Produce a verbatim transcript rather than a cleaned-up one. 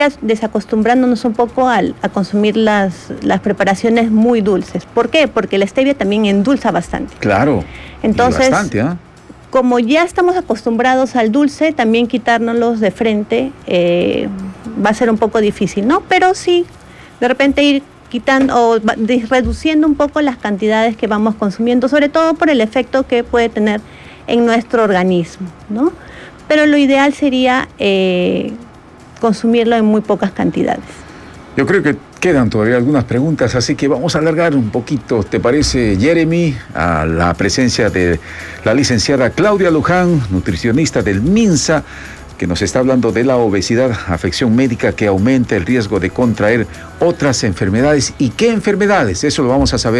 desacostumbrándonos un poco al, a consumir las, las preparaciones muy dulces. ¿Por qué? Porque la stevia también endulza bastante. Claro. Entonces, bastante, ¿eh? Como ya estamos acostumbrados al dulce, también quitárnoslos de frente eh, va a ser un poco difícil, ¿no? Pero sí, de repente ir quitando o reduciendo un poco las cantidades que vamos consumiendo, sobre todo por el efecto que puede tener en nuestro organismo, ¿no? Pero lo ideal sería eh, consumirlo en muy pocas cantidades. Yo creo que quedan todavía algunas preguntas, así que vamos a alargar un poquito, ¿te parece, Jeremy? A la presencia de la licenciada Claudia Luján, nutricionista del MINSA, que nos está hablando de la obesidad, afección médica que aumenta el riesgo de contraer otras enfermedades. ¿Y qué enfermedades? Eso lo vamos a saber